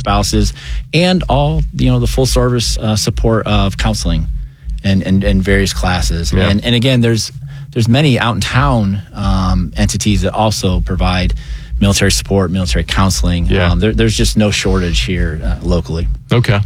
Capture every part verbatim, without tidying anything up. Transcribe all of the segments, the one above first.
spouses, and all, you know, the full service uh, support of counseling and, and, and various classes. Yeah. And, and again, there's there's many out in town um, entities that also provide military support, military counseling. Yeah. Um, there, there's just no shortage here uh, locally. Okay.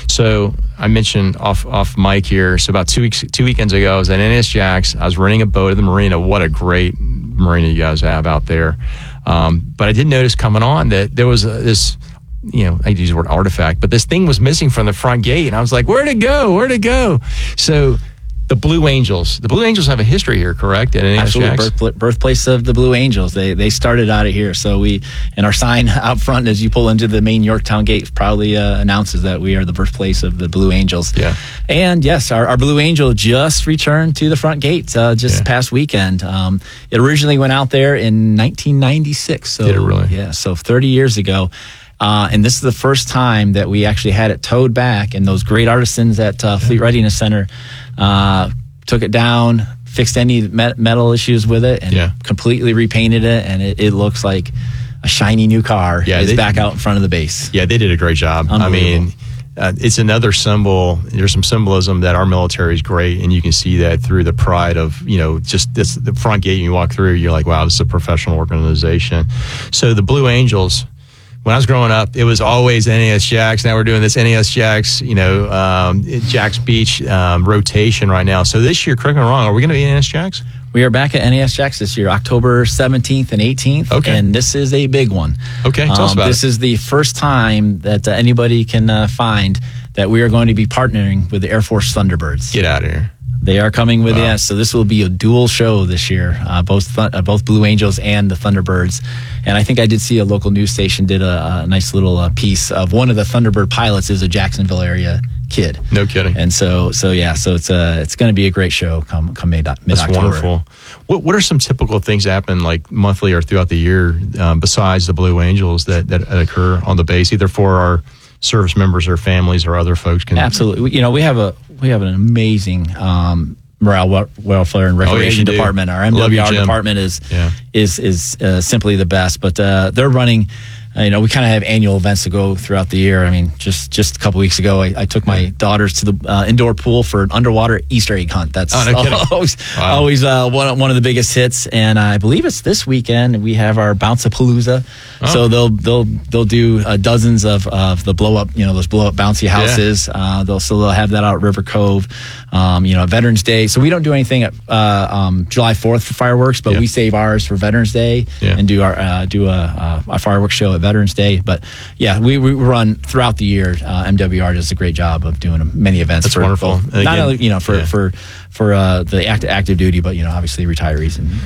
So I mentioned off off mic here. So about two weeks, two weekends ago, I was at N A S Jax. I was renting a boat at the marina. What a great marina you guys have out there. Um, but I did notice coming on that there was a, this, you know, I use the word artifact, but this thing was missing from the front gate. And I was like, where'd it go? Where'd it go? So the Blue Angels. The Blue Angels have a history here, correct? At N A S Absolutely, Jax? birth, birthplace of the Blue Angels. They they started out of here. So we, and our sign out front as you pull into the main Yorktown gate proudly uh, announces that we are the birthplace of the Blue Angels. Yeah. And yes, our, our Blue Angel just returned to the front gate uh, just Yeah. this past weekend. Um, it originally went out there in nineteen ninety-six. So, Did it really? Yeah, so thirty years ago. Uh, and this is the first time that we actually had it towed back, and those great artisans at uh, Fleet Readiness Center uh, took it down, fixed any met- metal issues with it, and Yeah. completely repainted it, and it, it looks like a shiny new car Yeah, is they- back out in front of the base. Yeah, they did a great job. I mean, uh, it's another symbol. There's some symbolism that our military is great, and you can see that through the pride of, you know, just this, the front gate you walk through, you're like, wow, this is a professional organization. So the Blue Angels, when I was growing up, it was always N A S Jax. Now we're doing this N A S Jax, you know, um, Jax Beach um, rotation right now. So this year, correct me if I'm wrong, are we going to be N A S Jax? We are back at N A S Jax this year, October seventeenth and eighteenth. Okay. And this is a big one. Okay, tell us Um, about This it. is the first time that uh, anybody can uh, find that we are going to be partnering with the Air Force Thunderbirds. Get out of here. They are coming with Wow. yes, so this will be a dual show this year, uh, both th- uh, both Blue Angels and the Thunderbirds. And I think I did see a local news station did a, a nice little uh, piece of one of the Thunderbird pilots is a Jacksonville area kid. No kidding. And so, so yeah, so it's uh, it's going to be a great show come come mid October. That's wonderful. What what are some typical things that happen like monthly or throughout the year um, besides the Blue Angels that, that occur on the base, either for our service members or families or other folks? Can Absolutely. We- You know, we have a we have an amazing um, morale, wel- welfare, and Oh, yeah, recreation you do. department. Our Love you, M W R Jim. department is Yeah. is is uh, simply the best. But uh, they're running. Uh, you know, we kind of have annual events to go throughout the year. I mean, just just a couple weeks ago, I, I took my daughters to the uh, indoor pool for an underwater Easter egg hunt. That's Oh, no kidding. always Wow. always uh, one one of the biggest hits. And I believe it's this weekend. We have our Bounce-a-Palooza. Oh. So they'll they'll they'll do uh, dozens of of the blow up. You know, those blow up bouncy houses. Uh, they'll so they'll have that out at River Cove. Um, you know, Veterans Day. So we don't do anything at uh, um, July fourth for fireworks, but Yeah. we save ours for Veterans Day Yeah. and do our uh, do a, a, a fireworks show at Veterans Day. But yeah, we, we run throughout the year. Uh, M W R does a great job of doing many events. That's for wonderful. both- And not again- only you know for yeah. for for uh, the active active duty, but you know obviously retirees and.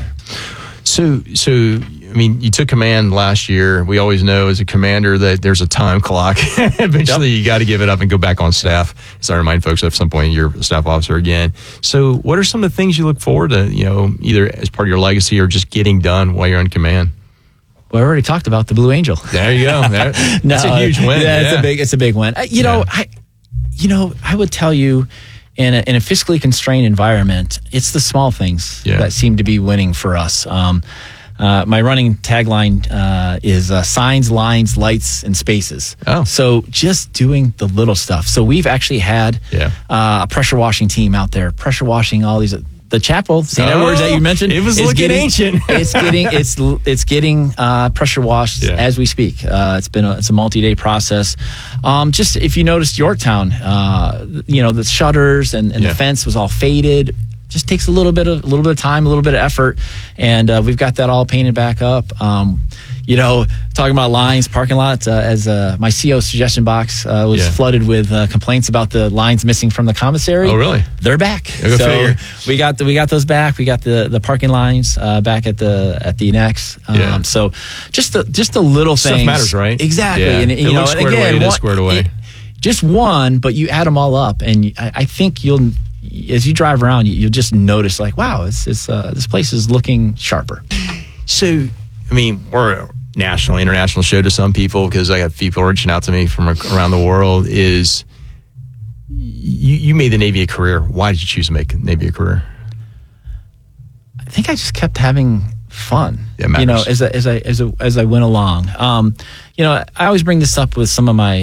So, so I mean, you took command last year. We always know as a commander that there's a time clock. Eventually, Yep. you got to give it up and go back on staff. So I remind folks at some point you're a staff officer again. So, what are some of the things you look forward to? You know, either as part of your legacy or just getting done while you're in command. Well, I already talked about the Blue Angel. There you go. That, No, that's a huge win. Yeah, it's Yeah. a big, it's a big win. Uh, you know, Yeah. I, you know, I would tell you, in a, in a fiscally constrained environment, it's the small things Yeah. that seem to be winning for us. Um, uh, my running tagline uh, is uh, signs, lines, lights, and spaces. Oh. So just doing the little stuff. So we've actually had Yeah. uh, a pressure washing team out there, pressure washing all these. The chapel, Saint Oh, Edward's that you mentioned, it was is looking getting, ancient. it's getting it's it's getting uh, pressure washed Yeah. as we speak. Uh, it's been a, it's a multi-day process. Um, just if you noticed Yorktown, uh, you know the shutters and, and Yeah. the fence was all faded. Just takes a little bit of a little bit of time, a little bit of effort, and uh, we've got that all painted back up. Um, you know, talking about lines, parking lots, uh, as uh, my C O suggestion box uh, was Yeah. flooded with uh, complaints about the lines missing from the commissary. Oh, really? They're back. Go so figure. we got the, we got those back. We got the, the parking lines uh, back at the at the next. Um, Yeah. So just the just the little Stuff things matters, right? Exactly. Yeah. And, It you know, looks and squared away, again, it is one- squared away. it- just one, but you add them all up, and you, I, I think you'll as you drive around, you, you'll just notice like, wow, it's, it's uh, this place is looking sharper. So, I mean, we're a national, international show to some people because I got people reaching out to me from around the world. Is you, you made the Navy a career. Why did you choose to make Navy a career? I think I just kept having fun. Yeah, it matters. You know, as I, as I as I, as I went along. Um, you know, I always bring this up with some of my